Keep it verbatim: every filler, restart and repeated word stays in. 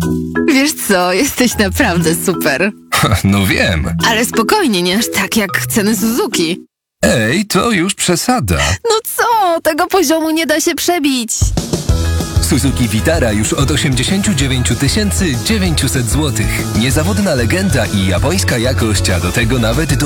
Wiesz co, jesteś naprawdę super. No wiem. Ale spokojnie, nie aż tak jak ceny Suzuki. Ej, to już przesada. No co, tego poziomu nie da się przebić. Suzuki Vitara już od osiemdziesiąt dziewięć tysięcy dziewięćset złotych. Niezawodna legenda i japońska jakość, a do tego nawet do